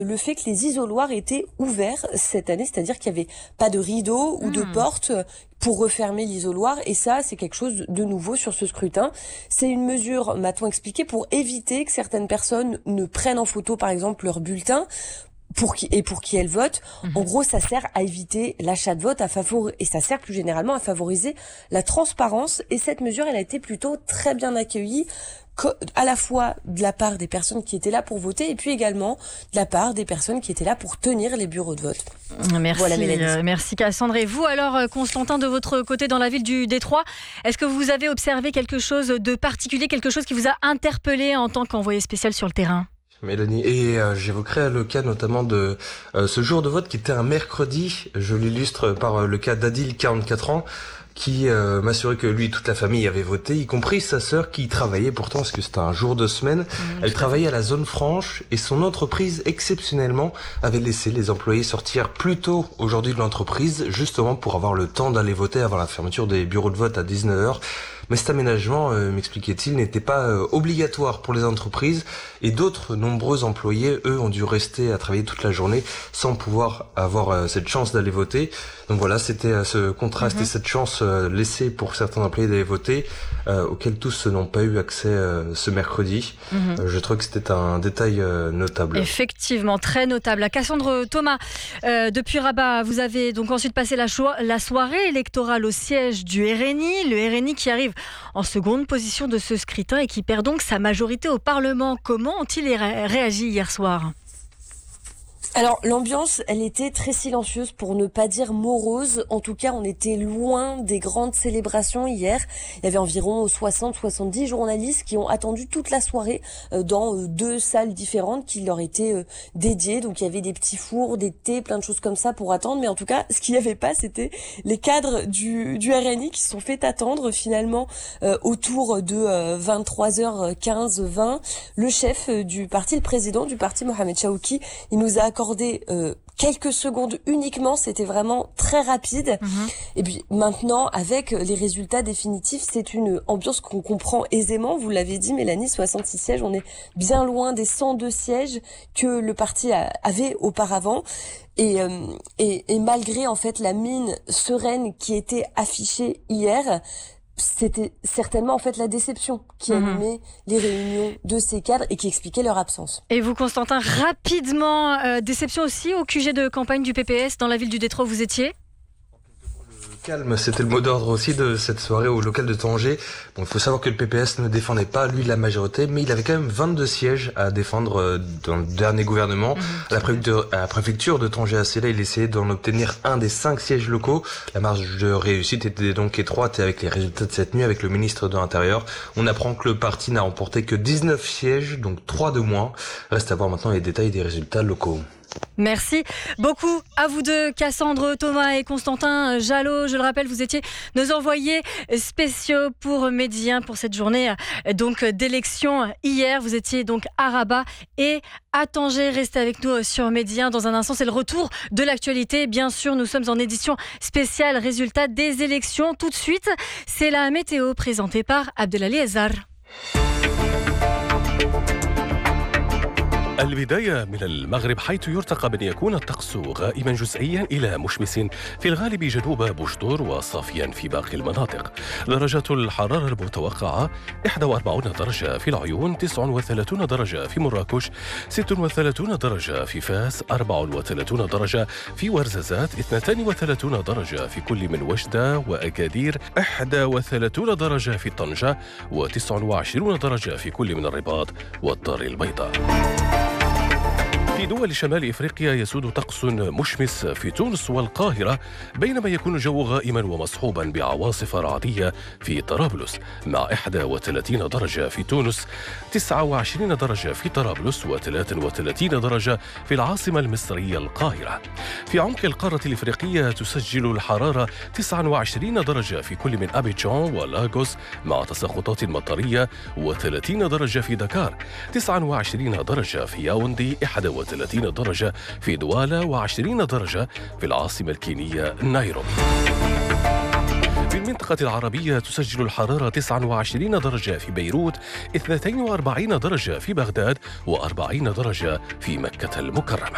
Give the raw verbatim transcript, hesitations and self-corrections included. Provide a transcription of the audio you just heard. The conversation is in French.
le fait que les isoloirs étaient ouverts cette année, c'est-à-dire qu'il n'y avait pas de rideau ou de Mmh. porte pour refermer l'isoloir, et ça, c'est quelque chose de nouveau sur ce scrutin. C'est une mesure, m'a-t-on expliqué, pour éviter que certaines personnes ne prennent en photo, par exemple, leur bulletin, pour qui et pour qui elles votent. Mmh. En gros, ça sert à éviter l'achat de vote, à favoriser, et ça sert plus généralement à favoriser la transparence. Et cette mesure, elle a été plutôt très bien accueillie, à la fois de la part des personnes qui étaient là pour voter, et puis également de la part des personnes qui étaient là pour tenir les bureaux de vote. Merci, voilà, euh, merci Cassandre. Et vous alors, Constantin, de votre côté dans la ville du Détroit, est-ce que vous avez observé quelque chose de particulier, quelque chose qui vous a interpellé en tant qu'envoyé spécial sur le terrain ? Mélanie, et euh, j'évoquerai le cas notamment de euh, ce jour de vote qui était un mercredi. Je l'illustre par euh, le cas d'Adil, quarante-quatre ans, qui euh, m'assurait que lui et toute la famille avaient voté, y compris sa sœur qui travaillait pourtant, parce que c'était un jour de semaine. Mmh, Elle travaillait à la zone franche et son entreprise, exceptionnellement, avait laissé les employés sortir plus tôt aujourd'hui de l'entreprise, justement pour avoir le temps d'aller voter avant la fermeture des bureaux de vote à dix-neuf heures. Mais cet aménagement, euh, m'expliquait-il, n'était pas euh, obligatoire pour les entreprises, et d'autres nombreux employés, eux, ont dû rester à travailler toute la journée sans pouvoir avoir euh, cette chance d'aller voter. Donc voilà, c'était euh, ce contraste mmh. et cette chance euh, laissée pour certains employés d'aller voter, euh, auquel tous n'ont pas eu accès euh, ce mercredi. Mmh. Euh, je trouve que c'était un détail euh, notable. Effectivement, très notable. Cassandre Thomas, euh, depuis Rabat, vous avez donc ensuite passé la, cho- la soirée électorale au siège du R N I, le R N I qui arrive en seconde position de ce scrutin et qui perd donc sa majorité au Parlement. Comment ont-ils ré- réagi hier soir ? Alors, l'ambiance, elle était très silencieuse, pour ne pas dire morose. En tout cas, on était loin des grandes célébrations hier. Il y avait environ soixante à soixante-dix journalistes qui ont attendu toute la soirée dans deux salles différentes qui leur étaient dédiées. Donc, il y avait des petits fours, des thés, plein de choses comme ça pour attendre. Mais en tout cas, ce qu'il n'y avait pas, c'était les cadres du, du R N I qui se sont fait attendre finalement euh, autour de euh, vingt-trois heures quinze vingt. Le chef du parti, le président du parti, Mohamed Chaouki, il nous a accordé euh, quelques secondes uniquement, c'était vraiment très rapide. Mmh. Et puis maintenant, avec les résultats définitifs, c'est une ambiance qu'on comprend aisément. Vous l'avez dit, Mélanie, soixante-six sièges, on est bien loin des cent deux sièges que le parti a, avait auparavant. Et, euh, et, et malgré en fait la mine sereine qui était affichée hier, c'était certainement en fait la déception qui animait mmh. les réunions de ces cadres et qui expliquait leur absence. Et vous, Constantin, rapidement, euh, déception aussi au Q G de campagne du P P S dans la ville du Détroit où vous étiez ? Calme, c'était le mot d'ordre aussi de cette soirée au local de Tanger. Bon, il faut savoir que le P P S ne défendait pas, lui, la majorité, mais il avait quand même vingt-deux sièges à défendre dans le dernier gouvernement. Mmh, à, la préfecture, à la préfecture de Tanger-Assela, il essayait d'en obtenir un des cinq sièges locaux. La marge de réussite était donc étroite, et avec les résultats de cette nuit, avec le ministre de l'Intérieur, on apprend que le parti n'a remporté que dix-neuf sièges, donc trois de moins. Reste à voir maintenant les détails des résultats locaux. Merci beaucoup à vous deux, Cassandre Thomas et Constantin Jalot. Je le rappelle, vous étiez nos envoyés spéciaux pour Médien pour cette journée donc d'élection hier. Vous étiez donc à Rabat et à Tanger. Restez avec nous sur Médien. Dans un instant, c'est le retour de l'actualité. Bien sûr, nous sommes en édition spéciale résultat des élections. Tout de suite, c'est la météo présentée par Abdelali Ezar. البداية من المغرب، حيث يرتقى بأن يكون الطقس غائما جزئيا إلى مشمس في الغالب جنوب بوجدور وصافيا في باقي المناطق. درجات الحرارة المتوقعة واحد وأربعين درجة في العيون، تسعة وثلاثين درجة في مراكش، ستة وثلاثين درجة في فاس، أربعة وثلاثين درجة في ورزازات، اثنين وثلاثين درجة في كل من وجدة وأكادير، واحد وثلاثين درجة في طنجة، وتسعة وعشرين درجة في كل من الرباط والدار البيضاء. في دول شمال إفريقيا يسود طقس مشمس في تونس والقاهرة، بينما يكون الجو غائما ومصحوبا بعواصف رعدية في طرابلس، مع واحد وثلاثين درجة في تونس، تسعة وعشرين درجة في طرابلس، وثلاثة وثلاثين درجة في العاصمة المصرية القاهرة. في عمق القارة الإفريقية تسجل الحرارة تسعة وعشرين درجة في كل من أبيجان ولاغوس، مع تساقطات مطرية، وثلاثين درجة في دكار، تسعة وعشرين درجة في ياوندي، واحد وثلاثين درجة في دوالة، وعشرين درجة في العاصمة الكينية نيروبي. في المنطقة العربية تسجل الحرارة تسعة وعشرين درجة في بيروت، اثنين وأربعين درجة في بغداد، وأربعين درجة في مكة المكرمة.